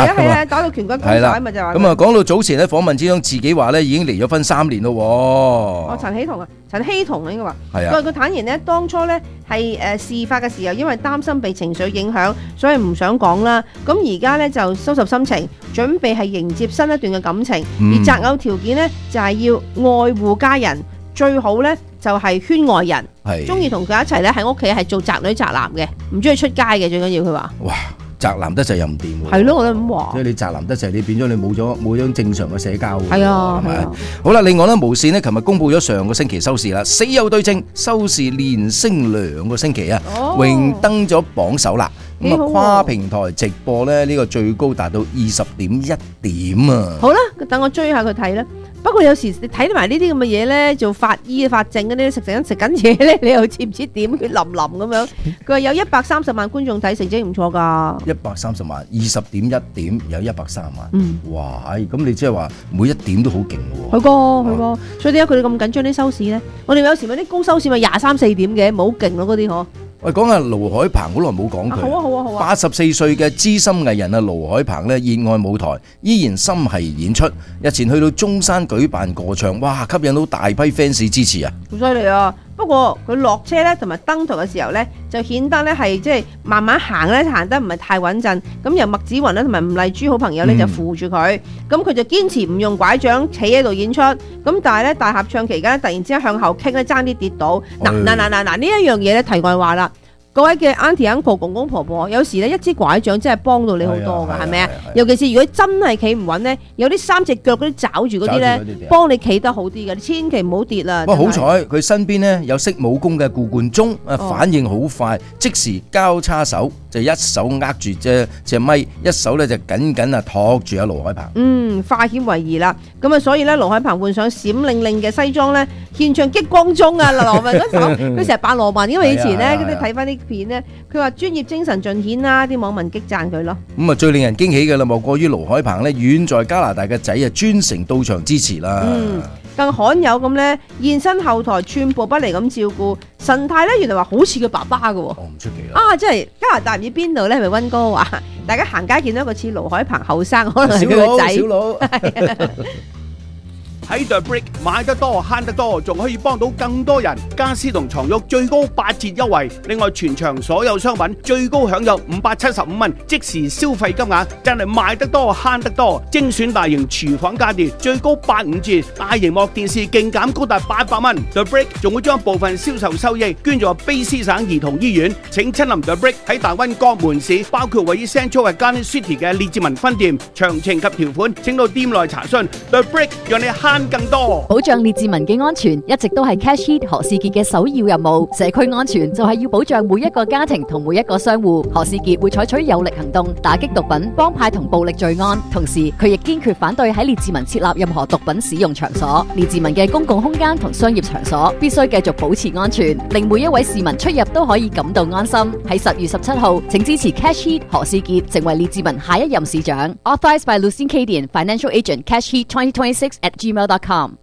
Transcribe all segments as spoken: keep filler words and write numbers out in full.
係啊係啊，打到拳骨交界咪就話。 咁啊，講到早前咧訪問之中，自己話咧已經離咗婚三年咯。 哦，陳希同啊，陳希同啊應該話。 係啊。 佢佢坦言咧，當初咧係誒事發嘅時候，因為擔心被情緒影響，所以唔想講啦。咁而家咧就收拾心情，準備係迎接新一段嘅感情。嗯、而擇偶條件咧就係、是、要愛護家人，最好咧就係、是、圈外人，中意同佢一齊咧喺屋企係做宅女宅男嘅，唔中意出街嘅，最緊要佢話。 哇！宅男得滯又唔掂喎， 係咯，我都咁話。 即係你宅男得滯，你變咗你冇咗冇咗正常嘅社交喎。 係啊， 係咪？好啦，另外咧，無線咧，琴日公佈咗上個星期收視啦，死有對證收視連升兩個星期啊，榮登咗榜首啦。咁啊，跨平台直播咧，呢個最高達到二十點一點啊。好啦， 等我追下佢睇啦。不過有時你睇埋呢啲咁嘅嘢咧，做法醫法證嗰啲食緊食緊嘢咧，你又知唔知點血淋淋咁樣？佢話有一百三十萬觀眾睇，成績唔錯㗎。 一百三十萬，二十點一點有一百三十萬。嗯，哇！咁你即係話每一點都好勁喎。 係㗎，係㗎。所以點解佢哋咁緊張啲收視咧？我哋有時咪啲高收視咪廿三四點嘅，冇好勁咯嗰啲嗬。 喂，講下盧海鵬，好耐冇講佢。 好啊，好啊，好啊！ 八十四歲嘅資深藝人啊，盧海鵬咧熱愛舞台，依然心繫演出。日前去到中山舉辦歌唱，哇，吸引到大批 fans 支持啊！ 好犀利啊！不過佢落車咧同埋登台嘅時候咧，就顯得咧係即係慢慢行咧，行得唔係太穩陣。咁由麥子雲咧同埋吳麗珠好朋友咧就扶住佢，咁佢就堅持唔用拐杖企喺度演出。咁但係咧大合唱期間突然之間向後傾咧，爭啲跌倒。嗱嗱嗱嗱嗱呢一樣嘢咧題外話啦。各位嘅 auntie uncle 公公婆婆，有時咧一支拐杖真係幫到你好多㗎，係咪啊？尤其是如果真係企唔穩咧，有啲三隻腳嗰啲抓住嗰啲咧，幫你企得好啲嘅，你千祈唔好跌啦。 不過好彩佢身邊咧有識武功嘅顧冠中，啊反應好快，即時交叉手，就一手握住隻隻咪，一手咧就緊緊啊托住阿盧海鵬。嗯， 化險為夷啦。咁啊，所以咧盧海鵬換上閃令令嘅西裝咧，現場激光中啊！羅文嗰首，佢成日扮羅文，因為以前咧，你睇翻啲片咧，佢話專業精神盡顯啦，啲網民激讚佢咯。 咁啊，最令人驚喜嘅啦，莫過於盧海鵬咧遠在加拿大嘅仔啊，專程到場支持啦。 嗯，更罕有咁咧，現身後台寸步不離咁照顧，神態咧原來話好似佢爸爸嘅喎。 哦，唔出奇啦。 啊，即係加拿大唔知邊度咧，係咪溫哥華？大家行街見到一個似盧海鵬後生，可能係佢個仔。 小佬，小佬。 喺 The Brick 買得多慳得多，仲可以幫到更多人。家私同床褥最高八折優惠，另外全場所有商品最高享有五百七十五蚊即時消費金額，真係買得多慳得多。精選大型廚房家電最高八五折，大螢幕電視勁減高達八百蚊。The Brick 仲會將部分銷售收益捐助卑詩省兒童醫院。請親臨 The Brick 喺大溫各門市，包括位於 Central Garden City 嘅列治文分店。詳情及條款請到店內查詢。The Brick 讓你慳更多， 保障列治文嘅安全一直都係 Cash Heat 何士傑嘅首要任務。社區安全就係要保障每一個家庭同每一個商戶。何士傑會採取有力行動，打擊毒品、幫派同暴力罪案。同時，佢亦堅決反對喺列治文設立任何毒品使用場所。列治文嘅公共空間同商業場所必須繼續保持安全，令每一位市民出入都可以感到安心。喺十月十七號，請支持 Cash Heat 何士傑成為列治文下一任市長。Authorized by Lucien Cadian, Financial Agent, Cash Heat twenty twenty-six at gmail dot com。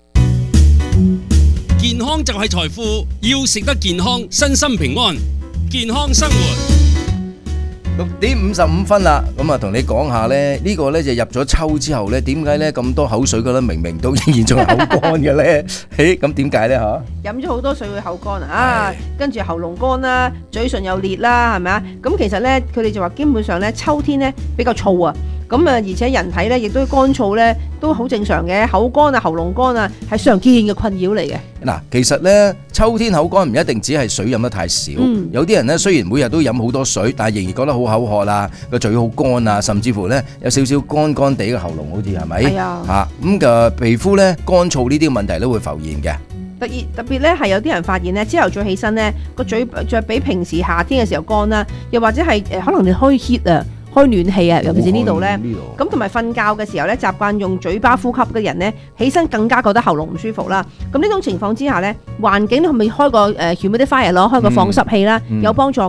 健康就係財富，要食得健康，身心平安，健康生活。 六點五十五分啦，咁啊同你講下咧，呢個咧就入咗秋之後咧，點解咧咁多口水嘅咧？明明都仍然仲係口乾嘅咧，誒咁點解咧嚇？ 飲咗好多水會口乾啊！啊，跟住喉嚨乾啦，嘴唇又裂啦，係咪啊？咁其實咧，佢哋就話基本上咧，秋天咧比較燥啊。咁啊，而且人體咧亦都乾燥咧，都好正常嘅。口乾啊、喉嚨乾啊，係常見嘅困擾嚟嘅。 嗱，其實咧，秋天口乾唔一定只係水飲得太少，嗯、有啲人咧雖然每日都飲好多水，但係仍然覺得好口渴啦，個嘴好乾啊，甚至乎咧有少少乾乾地嘅喉嚨，好似係咪？係啊。嚇咁嘅皮膚咧乾燥呢啲問題都會浮現嘅。 特別特別咧係有啲人發現咧，朝頭早起身咧個嘴再比平時夏天嘅時候乾啦，又或者係誒可能你開 heat 啊。開暖氣啊，尤其是呢度咧，咁同埋瞓覺嘅時候咧，習慣用嘴巴呼吸嘅人咧，起身更加覺得喉嚨唔舒服啦。咁呢種情況之下咧，環境係咪開個誒 humidifier 咯，開個放濕器啦，嗯、有幫助㗎。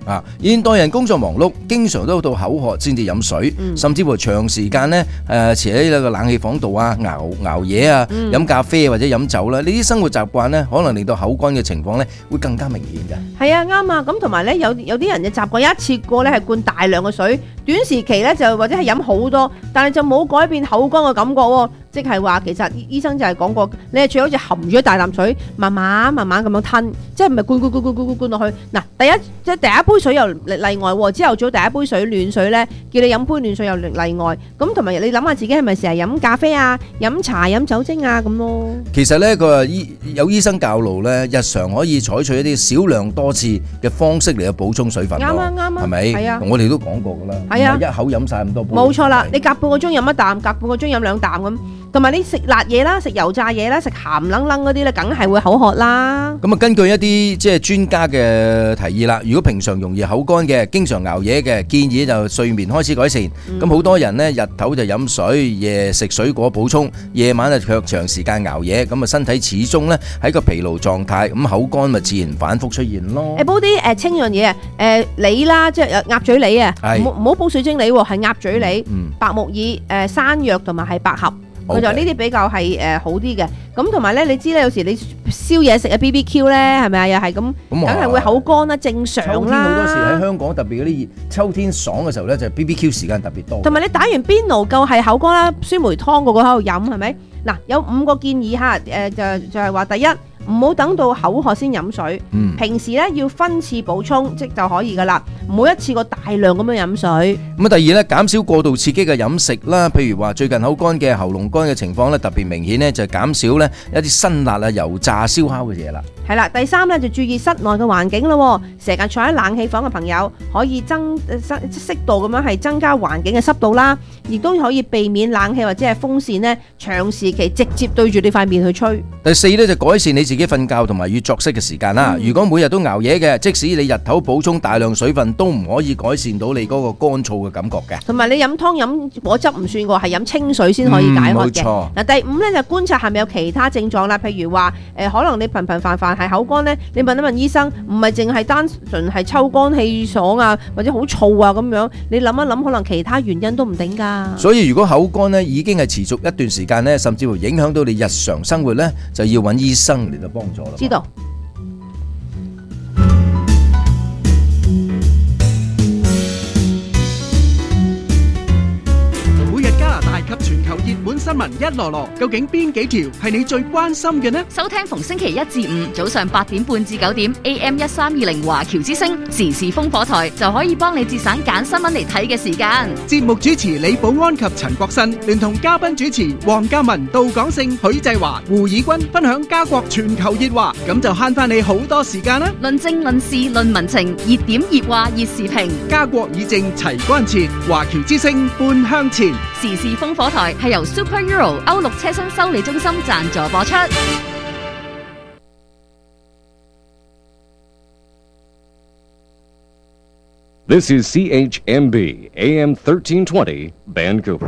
啊，現代人工作忙碌，經常都到口渴先至飲水， 嗯甚至乎長時間咧誒，遲喺呢個冷氣房度啊，熬熬夜啊，飲、 嗯、 咖啡或者飲酒啦，呢啲生活習慣咧，可能令到口乾嘅情況咧會更加明顯嘅。 係啊，啱啊，咁同埋咧有有啲人嘅習慣一次過咧係灌大量嘅水，短時期咧就或者係飲好多，但係就冇改變口乾嘅感覺喎。即係話其實醫生就係講過，你係最好似含住一大啖水，慢慢慢慢咁樣吞，即係唔係灌灌灌灌灌灌落去。嗱，第一即係第一杯水又例例外喎，朝頭早第一杯水暖水咧，叫你飲杯暖水又例外。咁同埋你諗下自己係咪成日飲咖啡啊、飲茶、飲酒精啊咁咯？ 其實咧，佢話醫有醫生教路咧，日常可以採取一啲少量多次嘅方式嚟去補充水分。 啱啊啱啊， 係咪？ 係啊， 我哋都講過㗎啦。 係啊， 一口飲晒咁多杯。 冇錯啦，你隔半個鐘飲一啖，隔半個鐘飲兩啖咁。同埋你食辣嘢啦，食油炸嘢啦，食鹹冷冷嗰啲咧，梗係會口渴啦。 咁啊，根據一啲即係專家嘅提議啦，如果平常容易口乾嘅，經常熬夜嘅，建議就睡眠開始改善。咁好、嗯、多人呢，日頭就飲水，夜食水果補充，夜晚啊卻長時間熬夜，咁啊身體始終呢喺個疲勞狀態，咁口乾咪自然反覆出現咯。 誒，煲啲誒清樣嘢啊，誒梨啦，即係鴨嘴梨啊，唔好唔好煲水晶梨喎，係鴨嘴梨、嗯、白木耳、誒山藥同埋係百合。佢就呢啲比較係誒好啲嘅，咁同埋咧，你知咧，有時你燒嘢食啊 B B Q 咧，係咪啊？又係咁，梗係會口乾啦，正常啦。秋天好多時喺香港特別嗰啲秋天爽嘅時候咧，就係 B B Q 時間特別多。 同埋你打完邊爐夠係口乾啦，酸梅湯個個喺度飲係咪？嗱，有五個建議嚇，誒就就係話第一，唔好等到口渴先飲水，嗯、平時咧要分次補充即就可以噶啦，唔好一次過大量咁樣飲水。 咁啊，第二咧，減少過度刺激嘅飲食啦，譬如話最近口乾嘅、喉嚨乾嘅情況咧特別明顯咧，就係減少咧一啲辛辣啊、油炸、燒烤嘅嘢啦。係啦，第三咧就注意室內嘅環境咯，成日坐喺冷氣房嘅朋友可以增適度咁樣係增加環境嘅濕度啦，亦都可以避免冷氣或者係風扇咧長時期直接對住你塊面去吹。 第四咧就改善你自己瞓覺同埋與作息嘅時間啦。嗯、如果每日都熬夜嘅，即使你日頭補充大量水分，都唔可以改善到你嗰個乾燥嘅感覺嘅。同埋你飲湯飲果汁唔算喎，係飲清水先可以解渴嘅。冇錯。嗱，第五咧就觀察係咪有其他症狀啦，譬如話誒、呃、可能你頻頻繁繁係口乾咧，你問一問醫生，唔係淨係單純係抽乾氣爽啊，或者好燥啊咁樣，你諗一諗可能其他原因都唔定㗎。所以如果口乾咧已經係持續一段時間咧，甚至乎影響到你日常生活咧，就要揾醫生嚟到幫助啦。知道。 及全球熱門新聞一籮籮，究竟邊幾條係你最關心嘅呢？ 收聽逢星期一至五早上八點半至九點 A M 一三二零華僑之聲時事風火台，就可以幫你節省揀新聞嚟睇嘅時間。 節目主持李寶安及陳國新聯同嘉賓主持黃嘉文、杜廣勝、許濟華、胡以軍分享家國全球熱話，咁就慳翻你好多時間啦！ 論政論事論民情，熱點熱話熱時評， 家國以正齊關切，華僑之聲半向前。 時事風火台係由 Super Euro 歐陸車身修理中心贊助播出。 This is C H M B A M thirteen twenty Vancouver。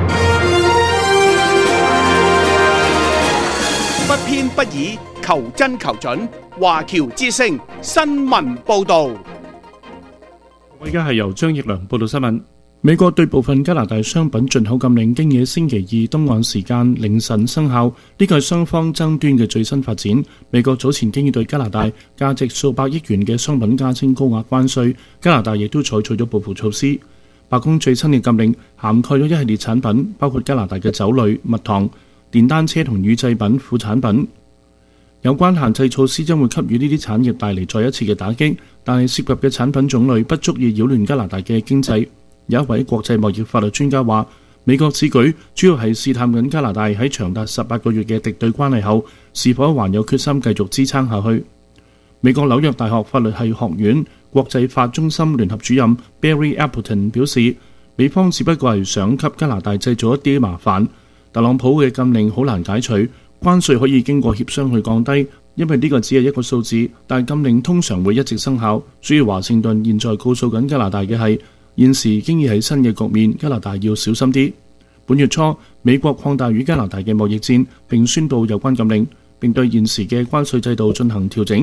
不偏不倚，求真求準，華僑之聲新聞報導。 我而家係由張奕良報道新聞。美國對部分加拿大商品進口禁令經喺星期二東岸時間凌晨生效，呢個係雙方爭端嘅最新發展。美國早前經已對加拿大價值數百億元嘅商品加徵高額關稅，加拿大亦都採取咗報復措施。白宮最新嘅禁令涵蓋咗一系列產品，包括加拿大嘅酒類、蜜糖、電單車同乳製品副產品。有關限制措施將會給予呢啲產業帶嚟再一次嘅打擊，但係涉及嘅產品種類不足以擾亂加拿大嘅經濟。有一位國際貿易法律專家話，美國此舉主要係試探緊加拿大喺長達十八個月嘅敵對關係後，是否還有決心繼續支撐下去。美國紐約大學法律系學院國際法中心聯合主任 Barry Appleton 表示，美方只不過係想給加拿大製造一啲麻煩。特朗普嘅禁令好難解除，關稅可以經過協商去降低，因為呢個只係一個數字，但禁令通常會一直生效。所以華盛頓現在告訴緊加拿大嘅係，現時經已喺新嘅局面，加拿大要小心啲。本月初，美國擴大與加拿大嘅貿易戰，並宣布有關禁令，並對現時嘅關稅制度進行調整。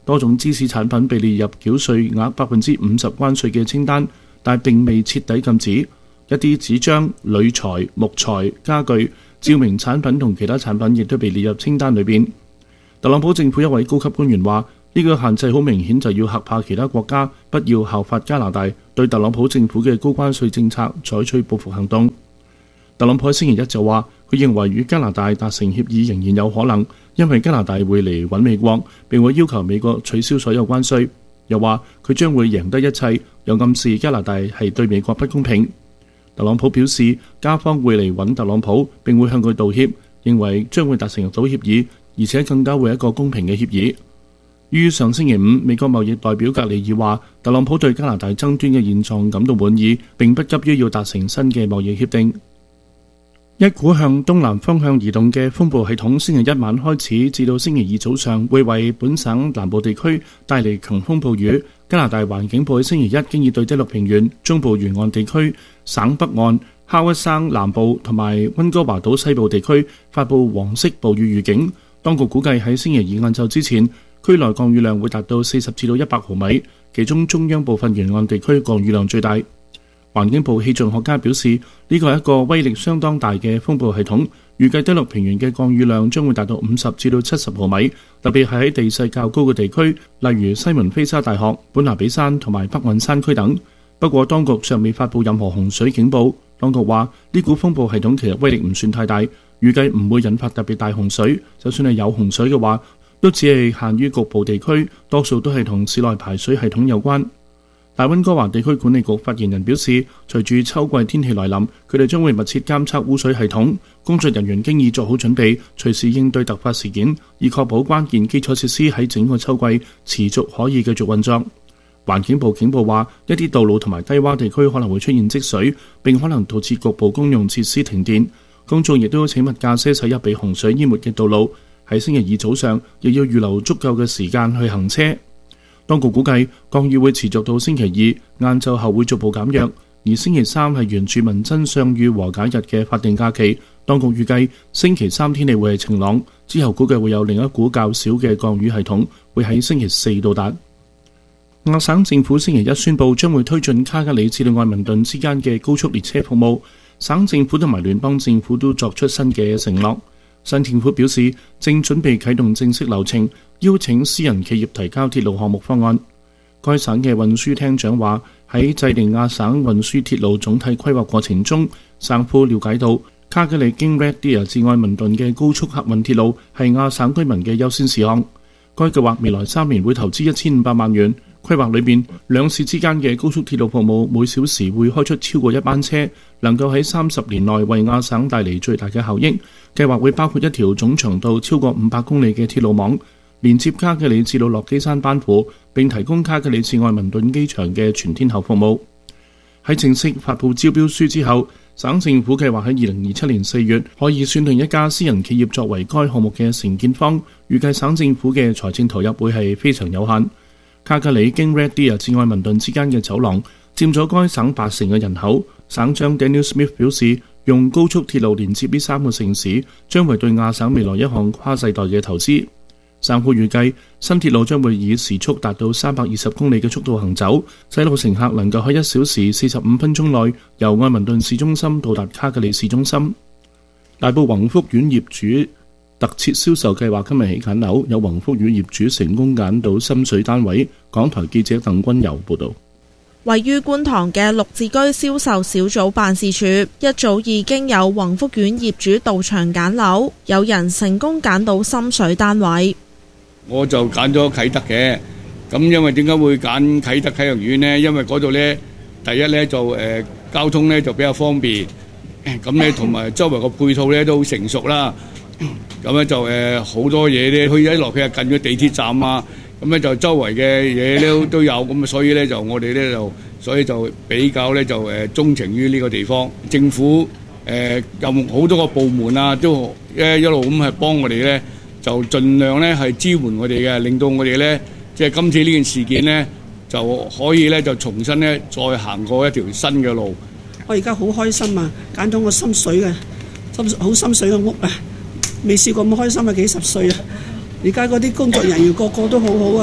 多種芝士產品被列入繳稅額百分之五十關稅嘅清單，但並未徹底禁止。一啲紙張、鋁材、木材、家具、照明產品同其他產品亦都被列入清單裏邊。特朗普政府一位高級官員話：呢個限制好明顯就要嚇怕其他國家，不要效法加拿大對特朗普政府嘅高關稅政策採取報復行動。特朗普喺星期一就話，佢認為與加拿大達成協議仍然有可能，因為加拿大會嚟揾美國，並會要求美國取消所有關稅。又話佢將會贏得一切，又暗示加拿大係對美國不公平。特朗普表示，加方會嚟揾特朗普，並會向佢道歉，認為將會達成到協議，而且更加會一個公平嘅協議。於上星期五，美國貿易代表格里爾話，特朗普對加拿大爭端嘅現狀感到滿意，並不急於要達成新嘅貿易協定。一股向東南方向移動嘅風暴系統星期一晚開始，至到星期二早上會為本省南部地區帶嚟強風暴雨。加拿大環境部喺星期一經已對低陸平原、中部沿岸地區、省北岸、哈屈省南部同埋溫哥華島西部地區發布黃色暴雨預警。當局估計喺星期二晏晝之前，區內降雨量會達到四十至到一百毫米，其中中央部分沿岸地區降雨量最大。環境部氣象學家表示，呢個係一個威力相當大嘅風暴系統，預計低陸平原嘅降雨量將會達到五十至到七十毫米，特別係喺地勢較高嘅地區，例如西門菲沙大學、本拿比山同埋北岸山區等。不過，當局尚未發布任何洪水警報。當局話，呢股風暴系統其實威力唔算太大，預計唔會引發特別大洪水。就算係有洪水嘅話，都只係限於局部地區，多數都係同市內排水系統有關。大溫哥華地區管理局發言人表示，隨住秋季天氣來臨，佢哋將會密切監測污水系統，工作人員經已做好準備，隨時應對突發事件，以確保關鍵基礎設施喺整個秋季持續可以繼續運作。環境部警報話，一啲道路同埋低洼地區可能會出現積水，並可能導致局部公用設施停電。公眾亦都請勿駕駛駛入被洪水淹沒嘅道路。喺星期二早上，亦要預留足夠嘅時間去行車。當局估計降雨會持續到星期二，晏晝後會逐步減弱，而星期三係原住民真相與和解日嘅法定假期。當局預計星期三天氣會係晴朗，之後估計會有另一股較少嘅降雨系統會喺星期四到達。亞省政府星期一宣布將會推進卡加里至到愛民頓之間嘅高速列車服務，省政府同埋聯邦政府都作出新嘅承諾。省政府表示正準備啟動正式流程，邀請私人企業提交鐵路項目方案。該省嘅運輸廳長話，喺制定亞省運輸鐵路總體規劃過程中，省府了解到卡加里經 Red Deer 至愛民頓嘅高速客運鐵路係亞省居民嘅優先事項。該計劃未來三年會投資一千五百萬元。規劃裏邊，兩市之間嘅高速鐵路服務每小時會開出超過一班車，能夠喺三十年內為亞省帶嚟最大嘅效益。計劃會包括一條總長度超過五百公里嘅鐵路網，連接卡加里至到落基山班夫，並提供卡加里至愛民頓機場嘅全天候服務。喺正式發布招標書之後，省政府計劃喺二零二七年四月可以選定一家私人企業作為該項目嘅承建方，預計省政府嘅財政投入會係非常有限。卡加里經 Red Deer 至愛民頓之間嘅走廊佔咗該省八成嘅人口。省長 Daniel Smith 表示，用高速鐵路連接呢三個城市，將會對亞省未來一項跨世代嘅投資。省府預計新鐵路將會以時速達到三百二十公里嘅速度行走，使到乘客能夠喺一小時四十五分鐘內由愛民頓市中心到達卡加里市中心。大埔宏福苑業主特設銷售計劃今日起揀樓，有宏福苑業主成功揀到心水單位。港台記者鄧君柔報導。 位於觀塘嘅綠置居銷售小組辦事處，一早已經有宏福苑業主到場揀樓，有人成功揀到心水單位。 我就揀咗啟德嘅，咁因為點解會揀啟德啟洋苑呢？因為嗰度呢，第一呢就誒、呃、交通呢就比較方便，咁呢同埋周圍個配套呢都好成熟啦。咁咧就誒好、呃、多嘢咧，去一落去係近咗地鐵站啊，咁咧就周圍嘅嘢都都有，咁所以咧就我哋咧就所以就比較咧就誒鍾情於呢個地方。政府誒有好多個部門啊，都一一路咁係幫我哋咧，就盡量咧係支援我哋嘅，令到我哋咧即係今次呢件事件咧就可以咧就重新咧再行過一條新嘅路。 我而家好開心啊！揀到我心水嘅心好心水嘅屋啊！未試過咁開心啊！幾十歲啊！而家嗰啲工作人員個個都好好啊，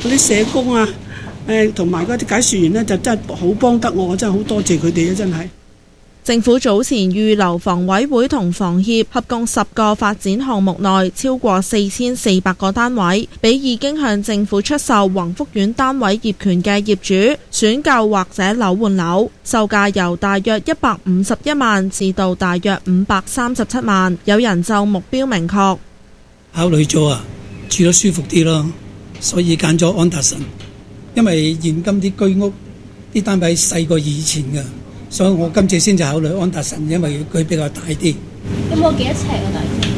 嗰啲社工啊，誒同埋嗰啲解說員呢，就真係好幫得我，真係好多謝佢哋啊！真係。 政府早前預留房委會同房協合共十個發展項目內超過四千四百個單位，俾已經向政府出售宏福苑單位業權嘅業主選購或者樓換樓，售價由大約一百五十一萬至到大約五百三十七萬。有人就目標明確， 考慮咗啊，住得舒服啲咯，所以揀咗安達臣，因為現今啲居屋啲單位細過以前㗎。所以我今次先就考慮安達臣，因為佢比較大啲。 有冇幾多尺啊？大概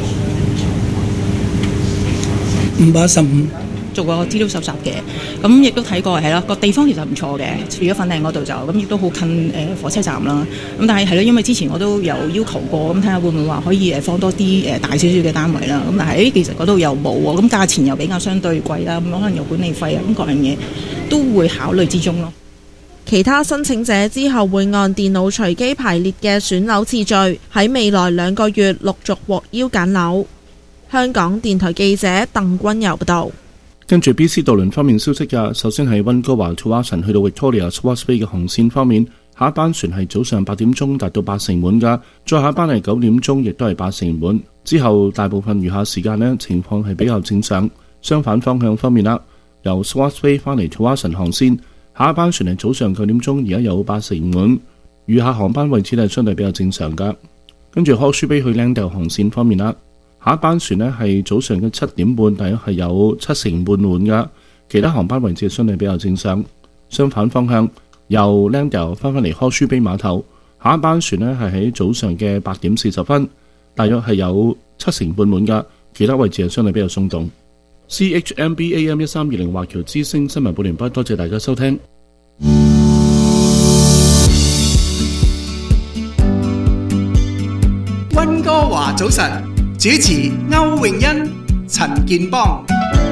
五百一十五。 做過資料搜集嘅，咁亦都睇過係啦，個地方其實唔錯嘅，住咗粉嶺嗰度就咁，亦都好近誒、呃、火車站啦。咁但係係咯，因為之前我都有要求過，咁睇下會唔會話可以誒放多啲誒大少少嘅單位啦。咁但係其實嗰度又冇喎，咁價錢又比較相對貴啦，咁可能有管理費啊，咁各樣嘢都會考慮之中咯。 其他申請者之後會按電腦隨機排列嘅選樓次序，喺未來兩個月陸續獲邀揀樓。香港電台記者鄧君柔報道。 跟住 B C 渡輪方面消息嘅，首先係溫哥華 Tsawwassen 去到 Victoria Swartz Bay 嘅航線方面，下一班船係早上八點鐘達到八成滿㗎，再下一班係九點鐘，亦都係八成滿。之後大部分餘下時間呢，情況係比較正常。相反方向方面啦，由 Swartz Bay 翻嚟 Tsawwassen 航線，下一班船係早上九點鐘，而家有八成滿，餘下航班位置係相對比較正常㗎。跟住 Horseshoe Bay 去 Langdale 航線方面啦。下一班船呢係早上嘅七點半，大約係有七成半滿㗎。其他航班位置相對比較正常。相反方向，由 Langdale 翻返嚟 Horseshoe Bay 碼頭，下一班船呢係喺早上嘅八點四十分，大約係有七成半滿㗎。其他位置係相對比較鬆動。C H M B A M 一三二零華僑之聲新聞報聯播，多謝大家收聽。 溫哥華早晨。主持歐詠欣、陳健邦。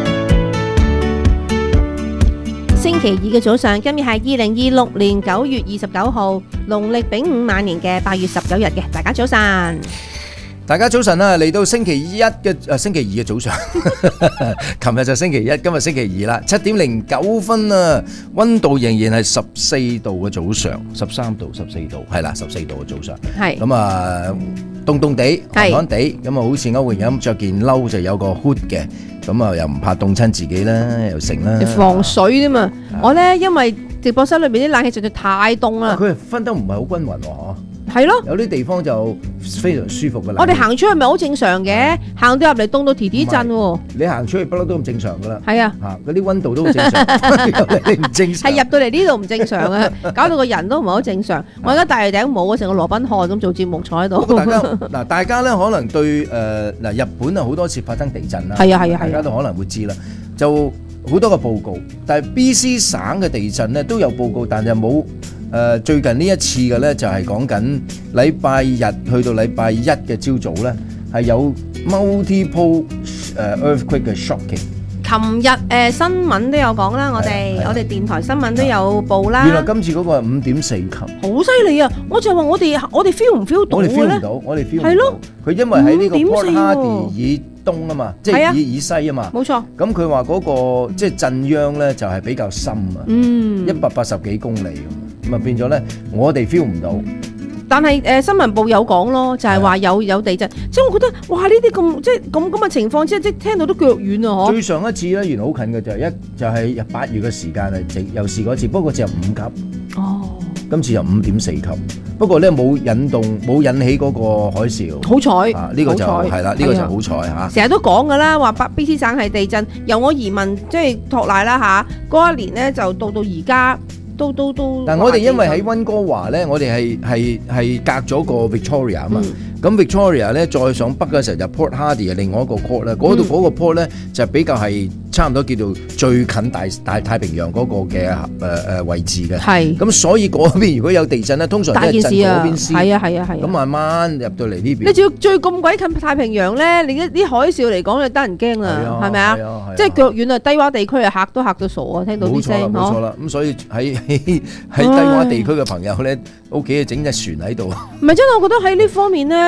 星期二嘅早上，今日係二零二六年九月二十九號，農曆丙午晚年嘅八月十九日嘅，大家早晨。 大家早晨啊！嚟到星期一嘅誒星期二嘅早上，琴日就星期一，今日星期二啦，七點零九分啊，溫度仍然係十四度嘅早上，十三度、十四度，係啦，十四度嘅早上。係咁啊，凍凍地、寒寒地，咁啊，好似歐詠欣咁着件褸就有個 hood 嘅，咁啊又唔怕凍親自己啦，又成啦。 防水啫嘛，我咧因為直播室裏邊啲冷氣實在太凍啦。 佢分得唔係好均勻喎。 係咯， 有啲地方就非常舒服嘅啦。 我哋行出去咪好正常嘅，行到入嚟凍到提提震喎。 你行出去不嬲都咁正常噶啦。 係啊， 嚇嗰啲溫度都好正常，你唔正常。 係入到嚟呢度唔正常啊，搞到個人都唔係好正常。我而家戴住頂帽，成個羅賓漢咁做節目坐喺度。 大家嗱，大家咧可能對誒嗱日本啊好多次發生地震啦。 係啊係啊係啊，大家都可能會知啦，就好多個報告，但係 B C 省嘅地震咧都有報告，但係冇。誒、呃、最近呢一次嘅咧就係講緊禮拜日去到禮拜一嘅朝早咧係有 multiple 誒 earthquake 嘅 shocking。 琴日誒、呃、新聞都有講啦，我哋我哋電台新聞都有報啦。 原來今次嗰個係五點四級， 好犀利啊！我就話我哋我哋 feel 唔 feel 到咧？我哋 feel 唔到， 我哋 feel 唔到。 係咯， 佢因為喺呢個 Port Hardy 以東啊嘛，即係以以西啊嘛。冇錯。咁佢話嗰個即係震央咧就係比較深啊，嗯，一百八十幾公里咁，咁啊變咗咧我哋 feel 唔到。 但係誒、呃、新聞部有講咯，就係、是、話有有地震，即係我覺得哇呢啲咁即係咁咁嘅情況之下，即係聽到都腳軟啊！嗬。最上一次咧，原來好近嘅就係一就係、是、八月嘅時間係又試過一次，不過只有五級。哦。今次有五點四級，不過咧冇引動冇引起嗰個海嘯。好彩。啊，呢、這個就係啦，呢、這個就好彩嚇。 成日都講㗎啦，話北 B C 省係地震，由我移民即係托賴啦嚇，嗰一年咧就到到而家。都都都， 但我哋因為喺溫哥華咧，我哋係係係隔咗個 Victoria 啊嘛。咁、嗯、Victoria 咧再上北嘅時候就 Port Hardy 係另外一個 port 咧，嗰度嗰個 port 咧就比較係差唔多叫做最近大大太平洋嗰個嘅誒誒位置嘅。係。咁所以嗰邊如果有地震咧，通常都係震嗰邊先。係啊係啊係。咁慢慢入到嚟呢邊。你仲要最咁鬼近太平洋咧，你一啲海嘯嚟講就得人驚啦，係咪啊？即係腳遠啊，低窪地區啊嚇都嚇到傻啊！聽到啲聲。冇錯啦，冇錯啦。咁所以喺喺低窪地區嘅朋友咧，屋企整隻船喺度。唔係真係，我覺得喺呢方面咧，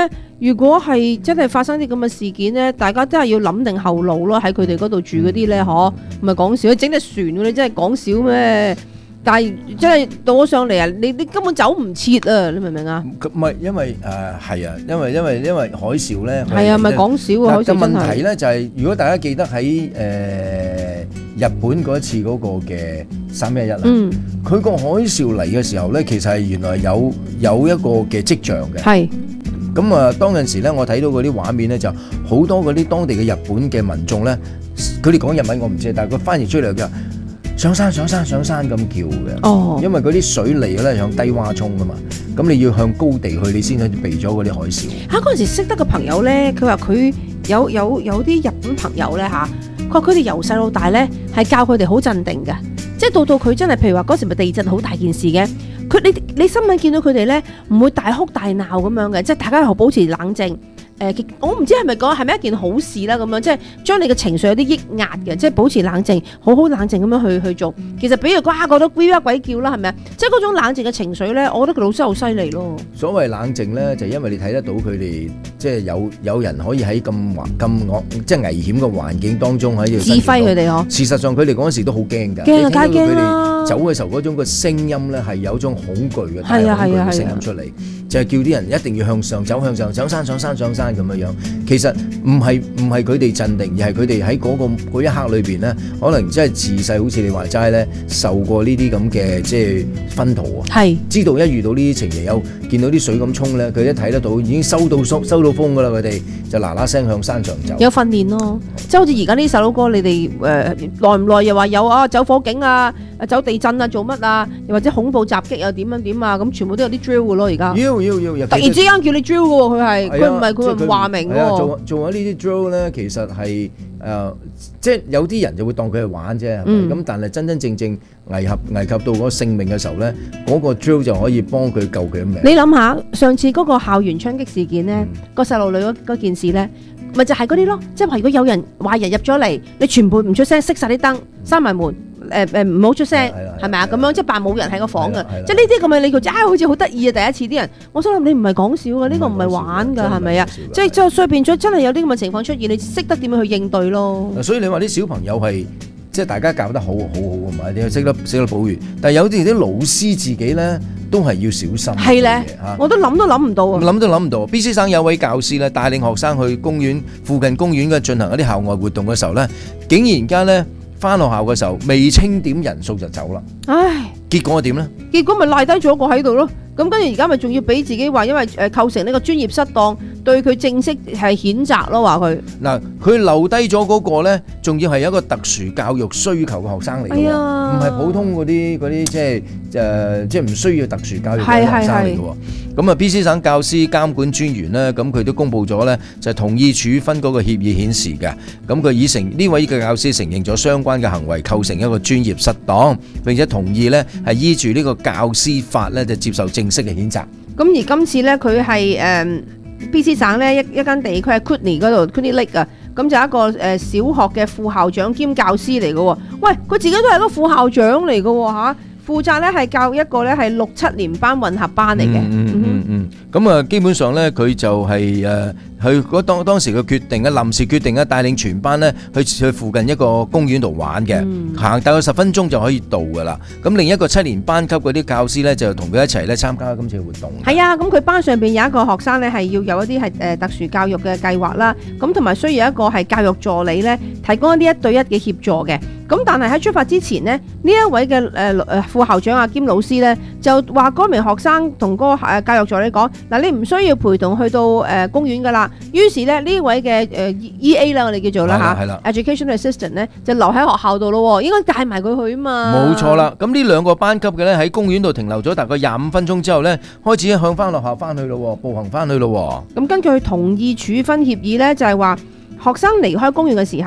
如果係真係發生啲咁嘅事件咧，大家真係要諗定後路咯。喺佢哋嗰度住嗰啲咧，嗬、嗯，唔係講笑，整隻船喎，你真係講笑咩？但係真係到咗上嚟啊，你你根本走唔切啊，你明唔明啊？ 唔係因為誒係啊，因為因為因為海嘯咧， 係啊，唔係講笑啊，海嘯真係。 個問題咧就係、是，如果大家記得喺誒、呃、日本嗰一次嗰個嘅三一一啦，佢個、嗯、海嘯嚟嘅時候咧，其實係原來有有一個嘅跡象嘅。係。咁啊，當陣時咧，我睇到嗰啲畫面咧，就好多嗰啲當地嘅日本嘅民眾咧，佢哋講日文我唔知，但係佢翻譯出嚟嘅上山上山上山咁叫嘅。哦，因為嗰啲水嚟咧向低洼衝噶嘛，咁你要向高地去，你先可以避咗嗰啲海嘯。嚇、啊！嗰陣時識得個朋友咧，佢話佢有有有啲日本朋友咧嚇，佢話佢哋由細到大咧係教佢哋好鎮定嘅，即係到到佢真係譬如話嗰時咪地震好大件事嘅。佢你你新聞見到佢哋咧，唔會大哭大鬧咁樣嘅，即係大家保持冷靜。誒、呃，我唔知係咪講係咪一件好事啦，咁樣即係將你嘅情緒有啲抑壓嘅，即係保持冷靜，好好冷靜咁樣去去做。其實比如瓜個都鬼哇鬼叫啦，係咪啊？即係嗰種冷靜嘅情緒咧，我覺得佢老師好犀利咯。所謂冷靜咧，就係、因為你睇得到佢哋，即係有有人可以喺咁環咁惡即係危險嘅環境當中喺度指揮佢哋嗬。事實上佢哋嗰陣時都好驚㗎，驚啊！太驚啦！走嘅時候嗰種個聲音咧係有一種恐懼嘅，係啊係啊係啊聲音出嚟，就係叫啲人一定要向上走，向上上山上山上山咁樣樣。其實唔係唔係佢哋鎮定，而係佢哋喺嗰個嗰一刻裏邊咧，可能真係自細好似你話齋咧，受過呢啲咁嘅即係薰陶啊，係知道一遇到呢啲情形，有見到啲水咁衝咧，佢一睇得到已經收到收收到風噶啦，佢哋就嗱嗱聲向山上走。有訓練咯，即係好似而家呢首老歌，你哋誒耐唔耐又話有啊走火警啊，走地震啊，做乜啊？又或者恐怖襲擊啊，點樣點啊？咁全部都有啲 drill 嘅咯，而家。要要要！突然之間叫你 drill 嘅喎，佢係佢唔係佢唔話明喎。做做緊呢啲 drill 咧，其實係誒、呃，即係有啲人就會當佢係玩啫，係咪？咁、嗯、但係真真正正危及危及到嗰個性命嘅時候咧，嗰、嗰個 drill 就可以幫佢救佢嘅命。你諗下，上次嗰個校園槍擊事件咧，嗯、個細路女嗰件事咧，咪就係嗰啲咯，即係話如果有人壞人入咗嚟，你全部唔出聲，熄晒啲燈，閂埋門。誒誒唔好出聲，係咪啊？咁樣即係扮冇人喺個房嘅，即係呢啲咁嘅你佢啊，好似好得意啊！第一次啲人，我想諗你唔係講笑嘅，呢個唔係玩㗎，係咪啊？即係就所以變咗真係有啲咁嘅情況出現，你識得點樣去應對咯。所以你話啲小朋友係即係大家教得好好好㗎嘛，你識得識得保護，但係有啲啲老師自己咧都係要小心。係咧，我都諗都諗唔到啊！諗都諗唔到。B C 省有位教師咧帶領學生去公園附近公園嘅進行一啲校外活動嘅時候咧，竟然間咧。翻學校嘅時候未清點人數就走啦，唉，結果係點咧？結果咪賴低咗個喺度咯。咁跟住而家咪仲要俾自己話，因為誒構成呢個專業失當，對佢正式係譴責咯，話佢嗱，佢留低咗嗰個咧，仲要係一個特殊教育需求嘅學生嚟嘅，唔係普通嗰啲嗰啲即係誒即係唔需要特殊教育嘅學生嚟嘅。咁啊，B C 省教師監管專員咧，咁佢都公布咗咧，就係同意處分嗰個協議顯示嘅。咁佢已承呢位嘅教師承認咗相關嘅行為構成一個專業失當，並且同意咧係依住呢個教師法咧就接受正式嘅譴責。咁而今次咧，佢係誒 B C 省咧一一間地區喺 Kootenay 嗰度 Kootenay Lake 啊，咁就一個誒小學嘅副校長兼教師嚟嘅喎。喂，佢自己都係一個副校長嚟嘅喎嚇。負責咧係教一個咧係六七年班混合班嚟嘅。嗯嗯嗯。咁啊，基本上咧佢就係誒去嗰當當時嘅決定嘅臨時決定咧，帶領全班咧去去附近一個公園度玩嘅，行大概十分鐘就可以到噶啦。咁另一個七年班級嗰啲教師咧就同佢一齊咧參加今次嘅活動。係啊，咁佢班上邊有一個學生咧係要有一啲係誒特殊教育嘅計劃啦，咁同埋需要一個係教育助理咧提供一啲一對一嘅協助嘅。咁但係喺出發之前呢，呢一位嘅誒誒副校長阿兼老師咧就話嗰名學生同嗰個誒教育助理講，嗱，你唔需要陪同去到誒公園噶啦。於是咧呢位嘅誒 E A 啦，我哋叫做啦嚇 ，Education Assistant 咧就留喺學校度咯，應該帶埋佢去啊嘛。冇錯啦，咁呢兩個班級嘅咧喺公園度停留咗大概廿五分鐘之後咧，開始向翻學校翻去咯，步行翻去咯。咁根據同意處分協議咧，就係話學生離開公園嘅時候，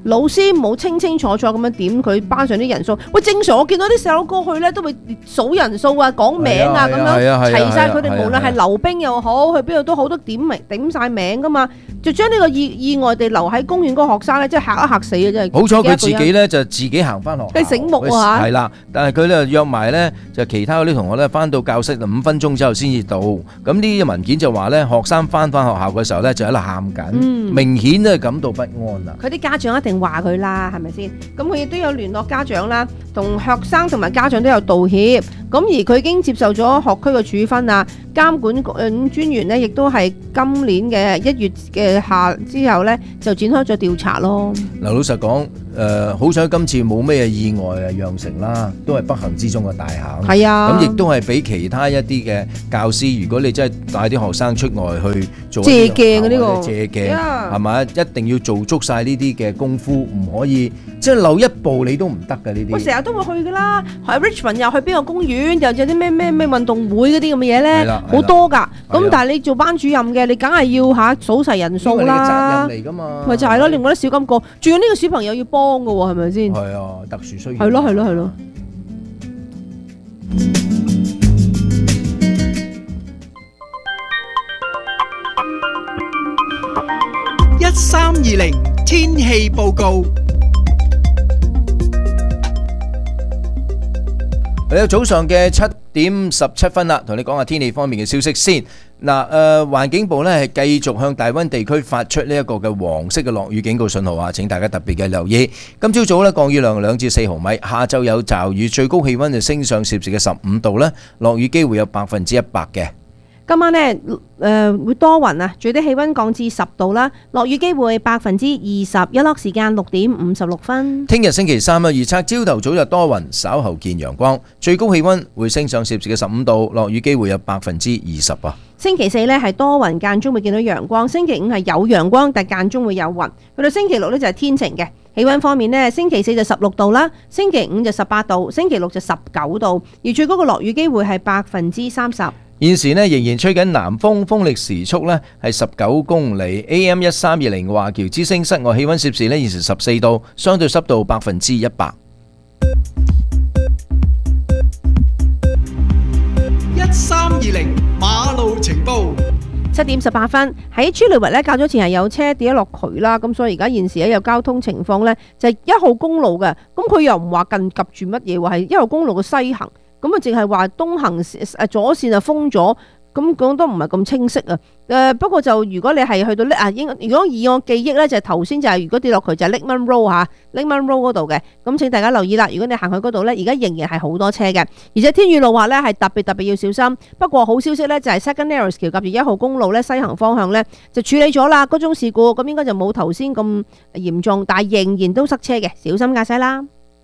老師冇清清楚楚咁樣點佢班上啲人數。喂，正常我見到啲細佬哥去咧都會數人數啊、講名啊咁樣，齊晒佢哋，無論係溜冰又好，去邊度都好多點名點曬名噶嘛，就將呢個意意外地留喺公園嗰個學生咧，真係嚇一嚇死啊！真係。好彩佢自己咧就自己行翻學校，佢醒目啊嚇。係啦，但係佢咧約埋咧就其他嗰啲同學咧翻到教室就五分鐘之後先至到。咁呢啲文件就話咧，學生翻翻學校嘅時候咧就喺度喊緊，明顯都係感到不安啦。佢啲家長一定話佢啦，係咪先？咁佢亦都有聯絡家長啦，同學生同埋家長都有道歉。咁而佢已經接受咗學區嘅處分啊，監管專員呢亦都係今年嘅一月嘅下之後呢，就展開咗調查咯。嗱，老實講，誒好彩今次冇咩意外啊釀成啦，都係不幸之中嘅大幸。係啊，咁亦都係俾其他一啲嘅教師，如果你真係帶啲學生出外去做借鏡嘅呢個借鏡係咪？一定要做足晒呢啲嘅功夫，唔可以即係漏一步你都唔得嘅呢啲。我成日都會去㗎啦，喺 Richmond 又去邊個公園，又有啲咩咩咩運動會嗰啲咁嘅嘢咧，好多㗎。咁但係你做班主任嘅，你梗係要嚇數齊人數啦。責任嚟㗎嘛。咪就係咯，另外啲小金個，仲有呢個小朋友要幫㗎喎，係咪先？係啊，特殊需要。係咯係咯係咯。 一三二零天氣報告。 嚟到早上嘅七點十七分啦，同你講下天氣方面嘅消息先。嗱，誒環境部呢係繼續向大溫地區發出呢一個嘅黃色嘅落雨警告信號啊！請大家特別嘅留意。今朝早呢降雨量兩至四毫米，下晝有驟雨，最高氣溫就升上攝氏嘅十五度啦，落雨機會有百分之一百嘅。 今晚呢誒、呃、會多雲啊，最低氣溫降至十度啦，落雨機會百分之二十，日落時間六點五十六分。 聽日星期三啊，預測朝頭早就多雲，稍後見陽光，最高氣溫會升上攝氏嘅十五度，落雨機會有百分之二十啊。 星期四呢係多雲，間中會見到陽光，星期五係有陽光，但間中會有雲。去到星期六呢就係天晴嘅。氣溫方面呢，星期四就十六度啦，星期五就十八度，星期六就十九度，而最高嘅落雨機會係百分之三十。 現時呢仍然吹緊南風，風力時速呢係十九公里。A M 一三二零華僑之聲室外氣溫攝氏呢現時十四度，相對濕度百分之一百。 一三二零馬路情報。 七點十八分喺朱利圍呢，較早前係有車跌咗落渠啦，咁所以而家現時咧有交通情況呢，就係一號公路嘅，咁佢又唔話近及住乜嘢，話係一號公路嘅西行。咁啊，淨係話東行誒左線啊封咗，咁講都唔係咁清晰啊。誒不過就如果你係去到呢啊，應如果以我記憶咧，就係頭先就係如果跌落去就係 Lickman Road 嚇 Lickman Road 嗰度嘅。咁請大家留意啦，如果你行去嗰度咧，而家仍然係好多車嘅，而且天雨路滑咧係特別特別要小心。不過好消息咧就係 Second Narrows 橋夾住一號公路咧西行方向咧就處理咗啦，嗰種事故咁應該就冇頭先咁嚴重，但係仍然都塞車嘅，小心駕駛啦。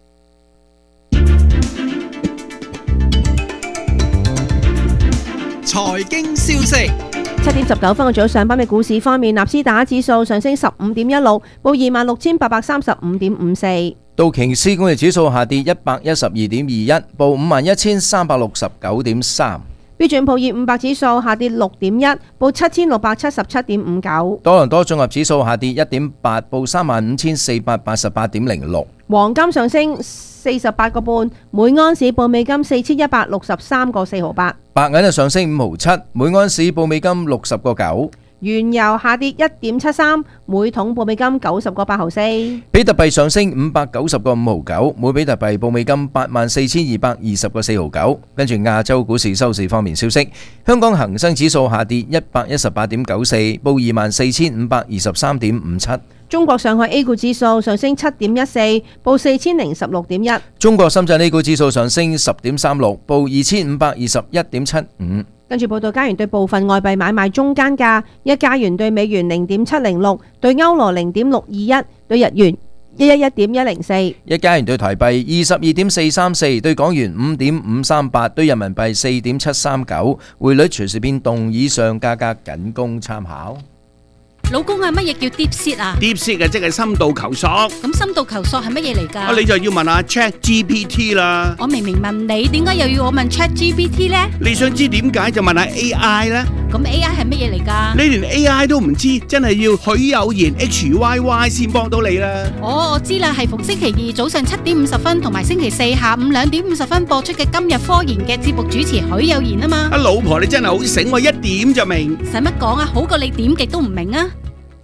財經消息， 七點十九分嘅早上，北美股市方面，納斯達克指數上升十五點一六，報二萬六千八百三十五點五四。 道瓊斯工業指數下跌一百一十二點二一，報五萬一千三百六十九點三。 標準普爾五百指數下跌六點一，報七千六百七十七點五九。 多倫多綜合指數下跌一點八，報三萬五千四百八十八點零六。 黃金上升四十八個半，每盎司報美金四千一百六十三個四毫八。 白銀就上升五毫七，每盎司報美金六十個九。 原油下跌一點七三，每桶報美金九十個八毫四。 比特幣上升五百九十個五毫九，每比特幣報美金八萬四千二百二十個四毫九。跟住亞洲股市收市方面消息，香港恒生指數下跌一百一十八點九四，報二萬四千五百二十三點五七。 中國上海 A 股指數上升七點一四，報四千零十六點一。 中國深圳 A 股指數上升十點三六，報二千五百二十一點七五。 跟住報道，加元對部分外幣買賣中間價：一加元對美元零點七零六，對歐羅零點六二一，對日元一一一點一零四。 一加元對台幣二十二點四三四，對港元五點五三八，對人民幣四點七三九。匯率隨時變動，以上價格僅供參考。 老公啊，乜嘢叫 deep sea 啊 ？deep sea 嘅即係深度求索。 咁深度求索係乜嘢嚟㗎？ 啊，你就要問下 Chat G P T 啦。 我明明問你，點解又要我問 Chat G P T 呢？ 你想知點解就問下 A I 啦。 咁 A I 係乜嘢嚟㗎？ 你連 A I 都唔知，真係要許有賢 H Y Y 先幫到你啦。 哦，我知啦，係逢星期二早上七點五十分同埋星期四下午兩點五十分播出嘅今日科研嘅節目主持許有賢啊嘛。 阿老婆你真係好醒喎，一點就明。 使乜講啊？好過你點極都唔明啊！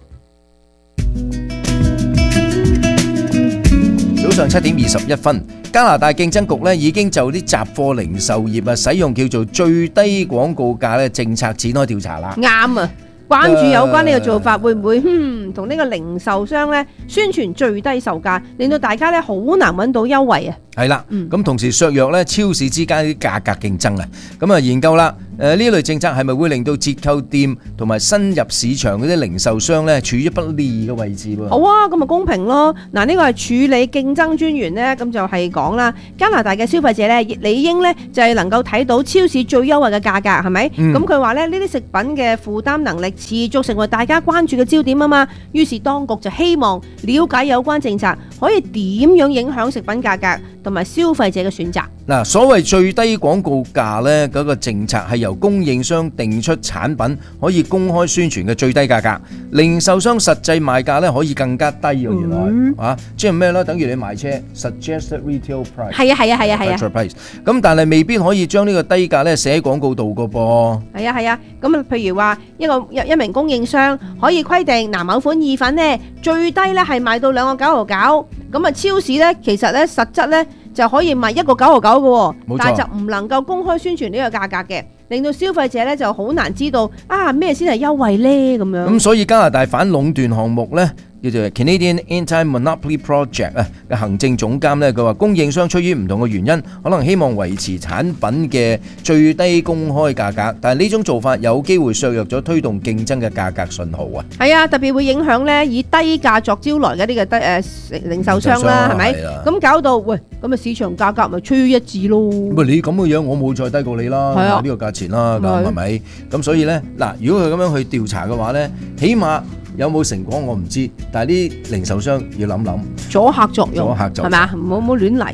早上七點二十一分，加拿大競爭局咧已經就啲雜貨零售業啊使用叫做最低廣告價咧政策展開調查啦。 啱啊！關注有關呢個做法會唔會嗯同呢個零售商咧宣傳最低售價，令到大家咧好難揾到優惠啊！ 係啦，咁同時削弱咧超市之間啲價格競爭啊！咁啊研究啦，誒呢類政策係咪會令到折扣店同埋新入市場嗰啲零售商咧處於不利嘅位置喎？ 好啊，咁咪公平咯！嗱，呢個係處理競爭專員咧，咁就係講啦，加拿大嘅消費者咧理應咧就係能夠睇到超市最優惠嘅價格，係咪？咁佢話咧呢啲食品嘅負擔能力持續成為大家關注嘅焦點啊嘛，於是當局就希望了解有關政策可以點樣影響食品價格同埋消費者嘅選擇。 嗱，所謂最低廣告價呢，嗰個政策係由供應商定出產品可以公開宣傳嘅最低價格，零售商實際賣價呢可以更加低喎。原來、嗯、啊，即係咩呢？等於你買車 suggested retail price， 係啊係啊係啊係啊 price， 咁但係未必可以將呢個低價呢寫喺廣告度㗎噃。係啊係啊，咁啊譬如話一個一名供應商可以規定嗱某款意粉呢最低呢係賣到兩個九毫九，咁啊超市呢其實呢實質呢就可以賣一個九毫九嘅，但係就唔能夠公開宣傳呢個價格嘅，令到消費者咧就好難知道啊咩先係優惠咧咁樣。咁所以加拿大反壟斷項目咧，叫做 Canadian Anti-Monopoly Project 啊嘅行政總監咧，佢話供應商出於唔同嘅原因，可能希望維持產品嘅最低公開價格，但係呢種做法有機會削弱咗推動競爭嘅價格信號啊。係啊，特別會影響咧以低價作招來嘅呢個低誒零售商啦，係咪？咁搞到喂咁啊市場價格咪趨於一致咯。喂，你咁嘅樣，我冇再低過你啦，呢個價錢啦，咁係咪？咁所以咧嗱，如果佢咁樣去調查嘅話咧，起碼有冇成果我唔知，但係啲零售商要諗諗阻嚇作用，阻嚇作用係咪啊？唔好唔好亂嚟。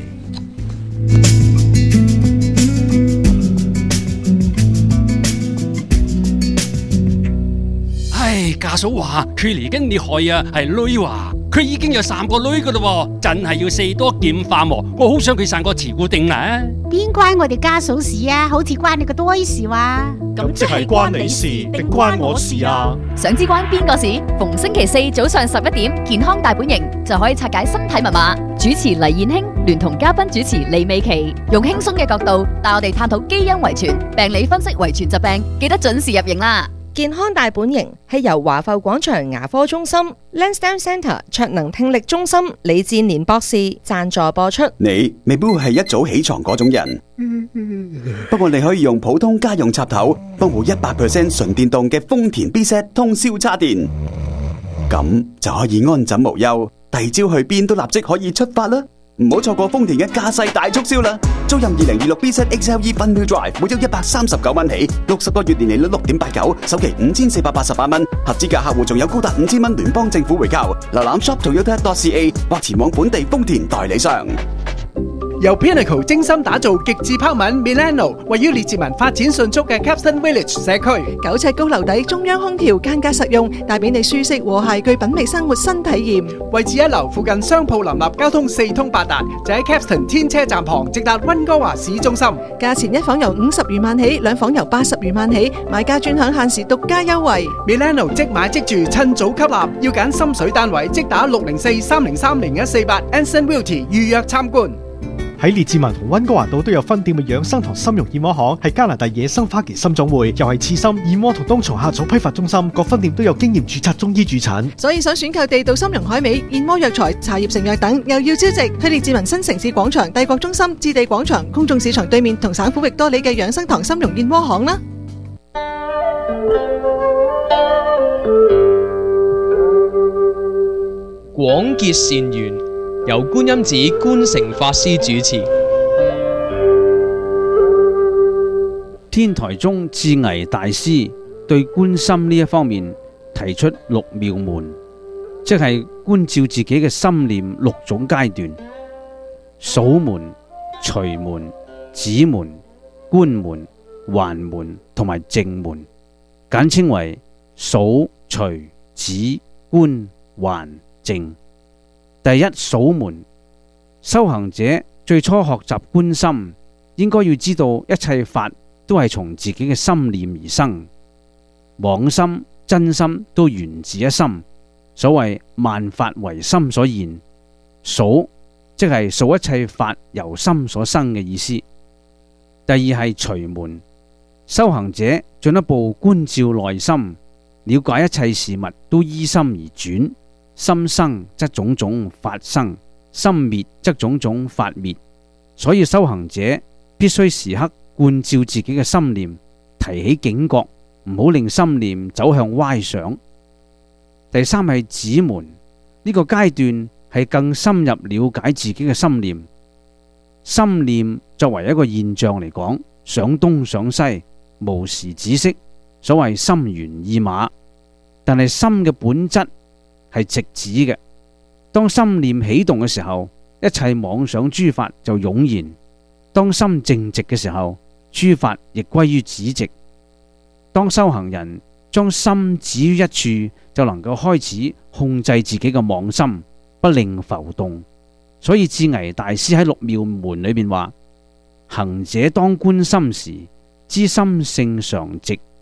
唉，家嫂話佢嚟緊你害啊，係女話。佢已經有三個女噶啦，真係要四多劍化喎！我好想佢生個慈固定啦。 邊關我哋家嫂事啊？好似關你個多事話。 咁即係關你事定關我事啊？ 想知關邊個事？逢星期四早上十一點，健康大本營就可以拆解身體密碼。主持黎燕卿聯同嘉賓主持李美琪，用輕鬆嘅角度帶我哋探討基因遺傳、病理分析遺傳疾病，記得準時入營啦！ 健康大本營係由華埠廣場牙科中心、Lansdowne Centre 卓能聽力中心李志年博士贊助播出。 你未必會係一早起床嗰種人，不過你可以用普通家用插頭幫部一百 percent 純電動嘅豐田 B Z 通宵叉電，咁就可以安枕無憂，第二朝去邊都立即可以出發啦！唔好錯過豐田嘅駕駛大促銷啦！租任二零二六 B Z X L E Fun Wheel Drive，每周一百三十九蚊起，六十個月年利率六點八九，首期五千四百八十八蚊，合資格客戶仲有高達五千蚊聯邦政府回購。瀏覽 shop toyota dot c a 或前往本地豐田代理商。 由 Pinnacle 精心打造極致拋紋 Milano， 位於列治文發展迅速嘅 Capstan Village 社區， 九尺高樓底中央空調間隔實用，帶俾你舒適和諧具品味生活新體驗。 位置一樓，附近商鋪林立，交通四通八達，就喺 Capstan 天車站旁，直達溫哥華市中心。 價錢一房由五十餘萬起，兩房由八十餘萬起，買家專享限時獨家優惠。 Milano 即買即住，趁早吸納，要揀心水單位，即打六零四三零三零一四八 Anson Realty 預約參觀。 喺列治文同溫哥華島都有分店嘅養生堂參茸燕窩行，係加拿大野生花旗參總會，又係刺參、燕窩同冬蟲夏草批發中心，各分店都有經驗註冊中醫駐診。 所以想選購地道參茸海味、燕窩藥材、茶葉成藥等，又要招值，去列治文新城市廣場、帝國中心、置地廣場、公眾市場對面同省府域多里嘅養生堂參茸燕窩行啦。 廣結善緣，由觀音寺觀誠法師主持。 天台宗智巍大師對觀心呢一方面提出六妙門，即係觀照自己嘅心念六種階段：數門、隨門、止門、觀門、還門同埋淨門。 簡稱為數、隨、止、觀、還、淨。第一數門，修行者最初學習觀心，應該要知道一切法都係從自己嘅心念而生，妄心、真心都源自一心。所謂萬法唯心所現，數即係數一切法由心所生嘅意思。第二係隨門，修行者進一步觀照內心，了解一切事物都依心而轉，心生則種種法生，心滅則種種法滅。所以修行者必須時刻觀照自己嘅心念，提起警覺，唔好令心念走向歪想。第三係止門，呢個階段係更深入了解自己嘅心念。心念作為一個現象嚟講，想東想西，無時止息，所謂心猿意馬。但係心嘅本質係直指嘅，當心念起動嘅時候，一切妄想諸法就湧現；當心靜寂嘅時候，諸法亦歸於止寂。當修行人將心止於一處，就能夠開始控制自己嘅妄心，不令浮動。所以智危大師喺六妙門裏面話：行者當觀心時，知心性常寂，